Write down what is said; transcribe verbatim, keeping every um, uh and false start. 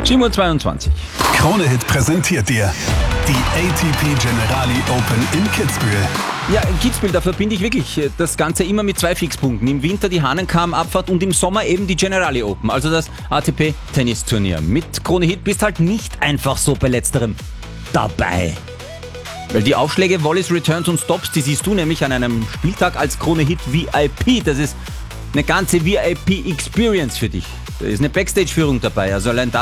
sieben Uhr zweiundzwanzig. Krone Hit präsentiert dir die A T P Generali Open in Kitzbühel. Ja, in Kitzbühel, da verbinde ich wirklich das Ganze immer mit zwei Fixpunkten. Im Winter die Hahnenkamm-Abfahrt und im Sommer eben die Generali Open, also das A T P-Tennisturnier. Mit Krone Hit bist halt nicht einfach so bei letzterem dabei. Weil die Aufschläge, Volleys, Returns und Stops, die siehst du nämlich an einem Spieltag als Krone Hit V I P. Das ist eine ganze V I P-Experience für dich. Da ist eine Backstage-Führung dabei, also allein